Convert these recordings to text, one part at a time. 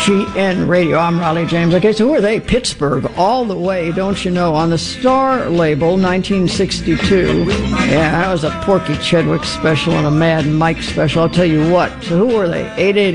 WGN Radio. I'm Raleigh James. Okay, so who are they? Pittsburgh, all the way, don't you know, on the Star label, 1962. Yeah, that was a Porky Chedwick special and a Mad Mike special. I'll tell you what. So who are they?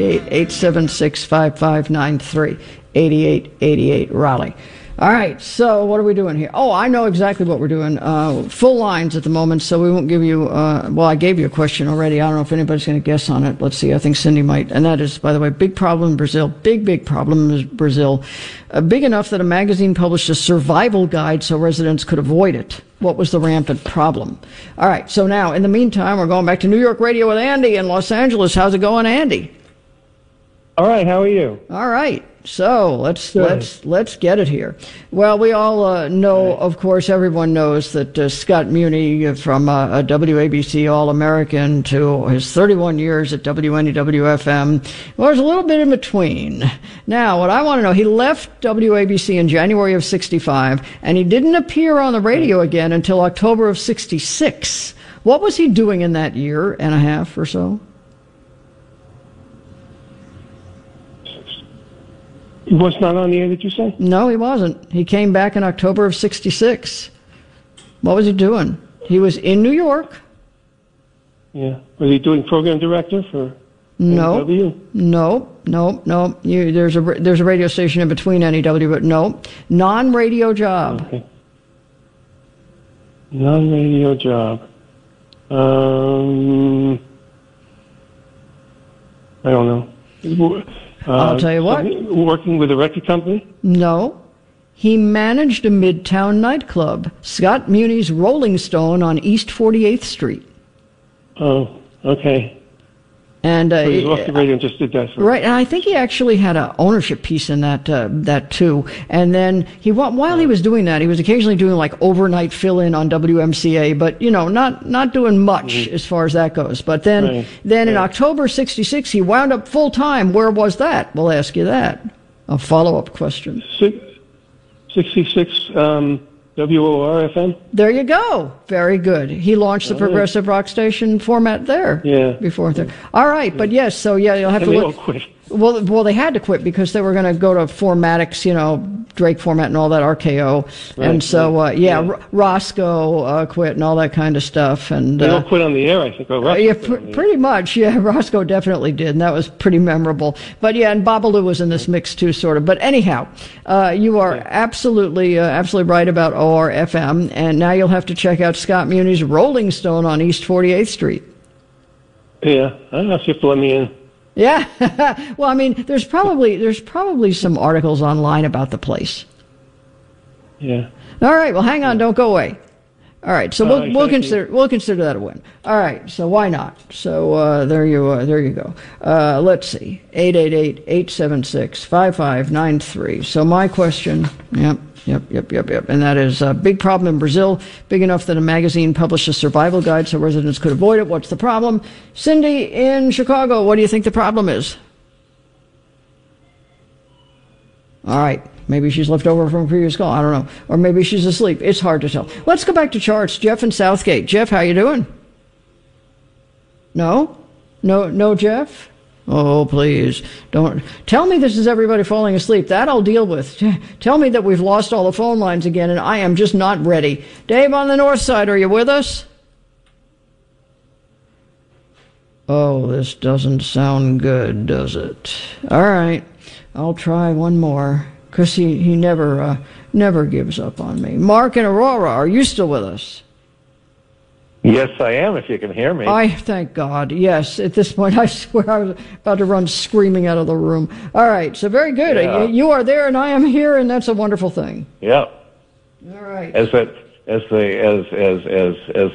888-876-5593. 8888 Raleigh. All right, so what are we doing here? Oh, I know exactly what we're doing. Full lines at the moment, so we won't give you, well, I gave you a question already. I don't know if anybody's going to guess on it. Let's see, I think Cindy might. And that is, by the way, big problem in Brazil. Big problem in Brazil. Big enough that a magazine published a survival guide so residents could avoid it. What was the rampant problem? All right, so now, in the meantime, we're going back to New York Radio with Andy in Los Angeles. How's it going, Andy? All right, how are you? All right. So let's get it here. Well, we all know, of course, everyone knows that Scott Muni from WABC All-American to his 31 years at WNEW-FM, well, there's a little bit in between. Now, what I want to know, he left WABC in January of 65, and he didn't appear on the radio again until October of 66. What was he doing in that year and a half or so? He was not on the air, did you say? No, he wasn't. He came back in October of 66. What was he doing? He was in New York. Yeah. Was he doing program director for No. NEW? No. There's a radio station in between NEW, but no. Non-radio job. Okay. Non-radio job. I don't know. I'll tell you what. Working with a record company? No. He managed a Midtown nightclub, Scott Muni's Rolling Stone on East 48th Street. Oh, okay. And so he was off the radio and just did that. Right, and I think he actually had an ownership piece in that too. And then while he was doing that, he was occasionally doing like overnight fill-in on WMCA, but not doing much as far as that goes. But then in October '66, he wound up full time. Where was that? We'll ask you that. A follow-up question. 66. WOR-FM? There you go. Very good. He launched the progressive rock station format there. Yeah. Before there. All right, but yes, so yeah, you'll have to look. They all quit. Well, they had to quit because they were going to go to Formatics, Drake format and all that, RKO. Right, and so, Roscoe quit and all that kind of stuff. And they all quit on the air, I think. Pretty much. Yeah, Roscoe definitely did, and that was pretty memorable. But yeah, and Babalu was in this mix too, sort of. But anyhow, you are absolutely right about ORFM, and now you'll have to check out Scott Muni's Rolling Stone on East 48th Street. Yeah, I don't know if you have to let me in. Yeah, well, I mean, there's probably some articles online about the place. Yeah. All right. Well, hang on. Don't go away. All right. So we'll consider that a win. All right. So why not? So there you go. Let's see. 888-876-5593. So my question. Yep. And that is a big problem in Brazil, big enough that a magazine published a survival guide so residents could avoid it. What's the problem? Cindy in Chicago, what do you think the problem is? All right. Maybe she's left over from a previous call. I don't know. Or maybe she's asleep. It's hard to tell. Let's go back to charts. Jeff in Southgate. Jeff, how you doing? No, Jeff? Oh, please. Don't tell me this is everybody falling asleep. That I'll deal with. Tell me that we've lost all the phone lines again, and I am just not ready. Dave on the north side, are you with us? Oh, this doesn't sound good, does it? All right. I'll try one more, because he never gives up on me. Mark in Aurora, are you still with us? Yes, I am, if you can hear me. Thank God. Yes, at this point, I swear I was about to run screaming out of the room. All right, so very good. Yeah. You are there, and I am here, and that's a wonderful thing. Yeah. All right. As the